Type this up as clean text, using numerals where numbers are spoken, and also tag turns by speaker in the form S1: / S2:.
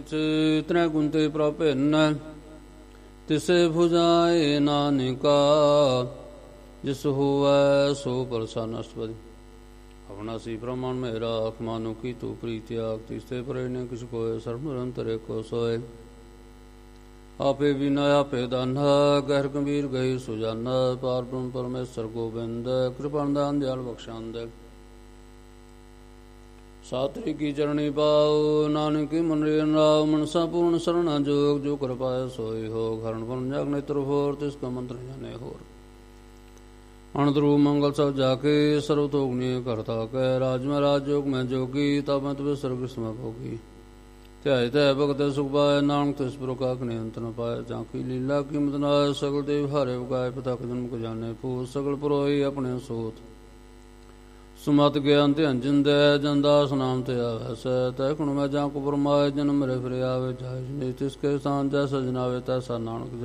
S1: ਤ੍ਰੈ ਗੁਣ ਤੇ ਪ੍ਰਭਿੰਨ ਤਿਸੇ ਭੁਜਾਏ ਨਾਨਕਾ ਜਿਸ ਹੋਵੈ ਸੋ ਪ੍ਰਸੰਨ। ਅਸ਼ਟਪਦੀ। ਆਪਣਾ ਸੀ ਬ੍ਰਹਮਣ ਮੇਰਾ ਆਖ ਮਾਨੋ ਕੀ ਤੂੰ ਪ੍ਰੀਤਿ ਆਖ ਤਿਸਤੇ ਪਰੇ ਨੇ ਕਿਛ ਕੋਇ ਸਰਬ ਨਿਰੰਤਰ ਕੋ ਸੋਏ। ਆਪੇ ਬਿਨਾ ਆਪੇ ਦਾਨ ਗਹਿਰ ਗੰਭੀਰ ਗਈ ਸੁਜਾਨ ਪਾਰ ਬ੍ਰਹਮ ਪਰਮੇਸ਼ਰ ਗੋਬਿੰਦ ਕਿਰਪਾਨ ਦਾਨ ਦਿਆਲ ਬਖਸ਼ੰਦ। ਸਾਤਰੀ ਕੀ ਚਰਣੀ ਪਾਉ ਨਾਨਕੀ ਮਨਰੇ ਰਾਵ ਮਨਸਾ ਪੂਰਨ ਸਰਣਾ ਜੋਗ ਜੋ ਕਰ ਪਾਏ ਸੋਈ ਹੋ ਹਰਨ ਪਨ ਜਗ ਨੇਤਰ ਹੋਰ ਤਿਸ ਕਾ ਮੰਤਰ ਜਾਣੇ ਹੋਰ। ਅਣਦਰੂ ਮੰਗਲ ਸਭ ਜਾ ਕੇ ਸਰਵ ਤੋਗਨੀ ਕਰਤਾ ਕੈ ਰਾਜ ਮੈਂ ਰਾਜ ਜੋਗ ਮੈਂ ਜੋਗੀ ਤਬ ਮੈਂ ਤਵੇ ਸਰਗ ਸਮੈ ਭੋਗੀ। ਧਿਆਇ ਧਿਆਇ ਭਗਤ ਸੁਖ ਪਾਇ ਨਾਨਕ ਤਿਸ ਪ੍ਰਕਾਰ ਨਿਯੰਤ ਨ ਪਾਇ। ਜਾਂ ਕੀ ਲੀਲਾ ਕੀਮਤ ਨਾਇ ਸਗਲ ਦੇਵ ਹਾਰੇ ਉਗਾਏ ਪਤਕ ਜਨਮ ਕੋ ਜਾਣੇ ਪੂਤ ਸਗਲ ਪੁਰੋਈ ਆਪਣੇ ਸੋਤ। ਸੁਮਤ ਗਿਆਨ ਧਿਆਨ ਜਿੰਦੈ ਜਨਦਾਸ ਨਾਮ ਤੇ ਆਵੈ ਸੈ ਤੈ ਕੁਣ ਮੈਂ ਜਾਂ ਕੋ ਪਰਮਾਏ ਜਨਮ ਮਰੇ ਫਿਰ ਆਵੇ ਜਾਇ ਤਿਸ ਕੇ ਸਾਨ ਜੈਸਾ ਜਨਾਵੇ ਤੈਸਾ ਨਾਨਕ